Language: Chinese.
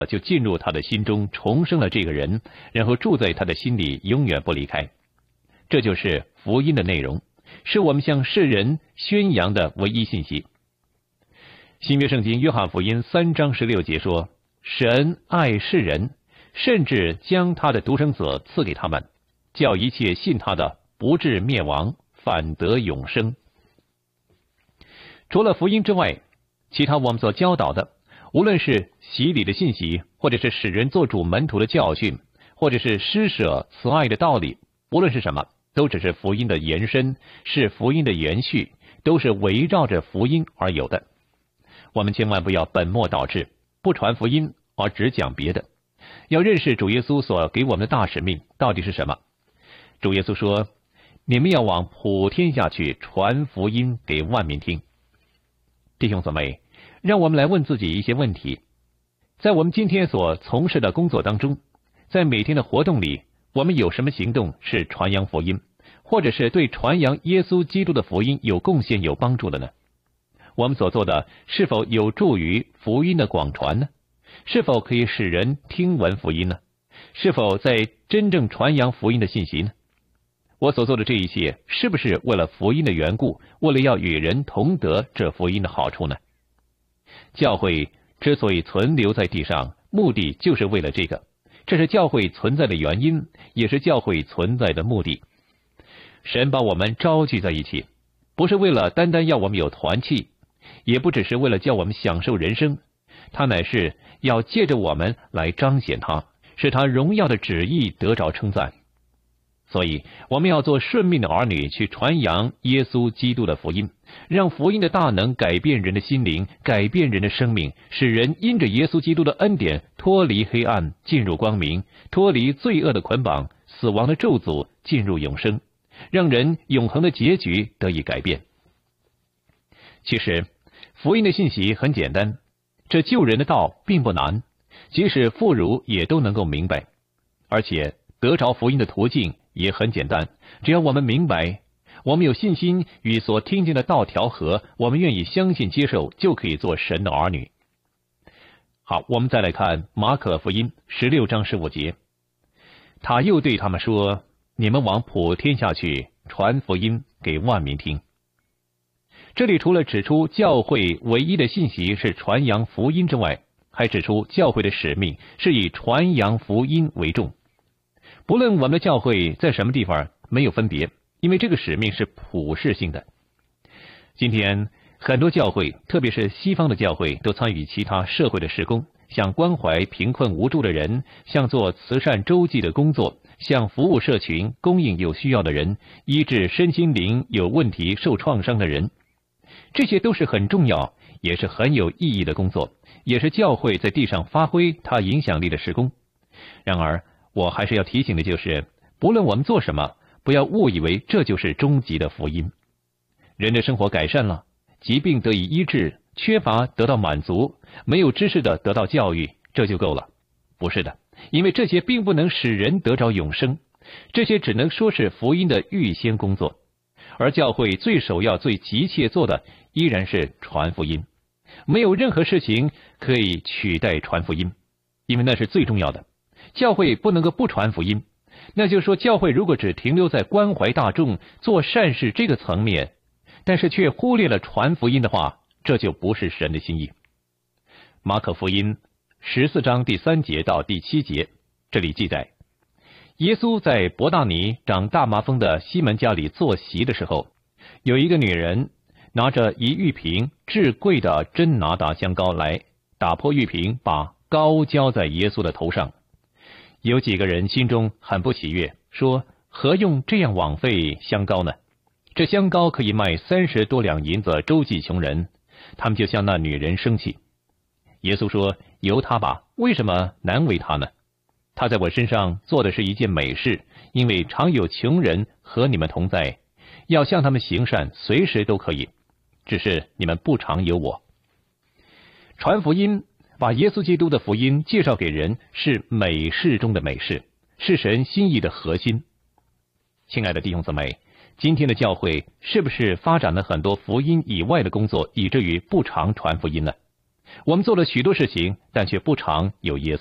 就进入他的心中，重生了这个人，然后住在他的心里，永远不离开。这就是福音的内容，是我们向世人宣扬的唯一信息。新约圣经约翰福音3章16节说：神爱世人，甚至将他的独生子赐给他们，叫一切信他的不至灭亡，反得永生。除了福音之外，其他我们所教导的，无论是洗礼的信息，或者是使人做主门徒的教训，或者是施舍慈爱的道理，无论是什么，都只是福音的延伸，是福音的延续，都是围绕着福音而有的。我们千万不要本末倒置，不传福音而只讲别的。要认识主耶稣所给我们的大使命到底是什么。主耶稣说：你们要往普天下去，传福音给万民听。弟兄姊妹，让我们来问自己一些问题。在我们今天所从事的工作当中，在每天的活动里，我们有什么行动是传扬福音，或者是对传扬耶稣基督的福音有贡献、有帮助的呢？我们所做的是否有助于福音的广传呢？是否可以使人听闻福音呢？是否在真正传扬福音的信息呢？我所做的这一切，是不是为了福音的缘故，为了要与人同得这福音的好处呢？教会之所以存留在地上，目的就是为了这个，这是教会存在的原因，也是教会存在的目的。神把我们召聚在一起，不是为了单单要我们有团契，也不只是为了叫我们享受人生，他乃是要借着我们来彰显他，使他荣耀的旨意得着称赞。所以我们要做顺命的儿女，去传扬耶稣基督的福音，让福音的大能改变人的心灵，改变人的生命，使人因着耶稣基督的恩典脱离黑暗，进入光明，脱离罪恶的捆绑，死亡的咒诅，进入永生，让人永恒的结局得以改变。其实福音的信息很简单，这救人的道并不难，即使妇孺也都能够明白，而且得着福音的途径也很简单，只要我们明白，我们有信心与所听见的道调和，我们愿意相信接受，就可以做神的儿女。好，我们再来看马可福音16章15节，他又对他们说：你们往普天下去，传福音给万民听。这里除了指出教会唯一的信息是传扬福音之外，还指出教会的使命是以传扬福音为重。不论我们的教会在什么地方，没有分别，因为这个使命是普世性的。今天很多教会，特别是西方的教会，都参与其他社会的事工，像关怀贫困无助的人，像做慈善周济的工作，像服务社群，供应有需要的人，医治身心灵有问题受创伤的人。这些都是很重要，也是很有意义的工作，也是教会在地上发挥它影响力的事工。然而我还是要提醒的就是，不论我们做什么，不要误以为这就是终极的福音。人的生活改善了，疾病得以医治，缺乏得到满足，没有知识的得到教育，这就够了。不是的，因为这些并不能使人得着永生，这些只能说是福音的预先工作。而教会最首要、最急切做的依然是传福音，没有任何事情可以取代传福音，因为那是最重要的。教会不能够不传福音，那就是说，教会如果只停留在关怀大众、做善事这个层面，但是却忽略了传福音的话，这就不是神的心意。马可福音14章第3节到第7节，这里记载，耶稣在伯大尼长大麻风的西门家里坐席的时候，有一个女人拿着一玉瓶至贵的真拿达香膏来，打破玉瓶，把膏浇在耶稣的头上。有几个人心中很不喜悦，说：何用这样枉费香膏呢？这香膏可以卖30多两银子周济穷人。他们就向那女人生气。耶稣说：由他吧，为什么难为他呢？他在我身上做的是一件美事，因为常有穷人和你们同在，要向他们行善，随时都可以，只是你们不常有我。传福音，把耶稣基督的福音介绍给人，是美事中的美事，是神心意的核心。亲爱的弟兄姊妹，今天的教会是不是发展了很多福音以外的工作，以至于不常传福音呢？ 我们做了许多事情，但却不常有耶稣。